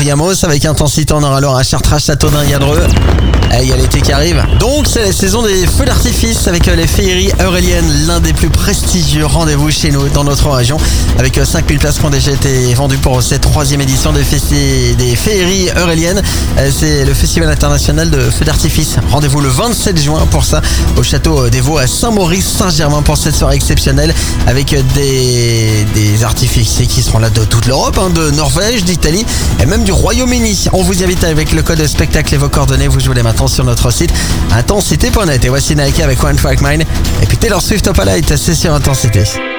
Orgamos. Avec intensité, on aura alors à Chartres, Châteaudun, Yadreux. Il y a l'été qui arrive. Donc c'est la saison des feux d'artifice avec les féeries euréliennes, l'un des plus prestigieux rendez-vous chez nous dans notre région, avec 5000 places qui ont déjà été vendues pour cette 3e édition des féeries euréliennes. C'est le festival international de feux d'artifice. Rendez-vous le 27 juin pour ça au château des Vaux à Saint-Maurice-Saint-Germain pour cette soirée exceptionnelle avec des artificiers qui seront là de toute l'Europe, de Norvège, d'Italie et même du Royaume-Uni. On vous invite avec le code spectacle et vos coordonnées, vous jouez les maintenant sur notre site intensité.net. Et voici Nike avec One Track Mind et puis Taylor Swift Opalite, c'est sur Intensité.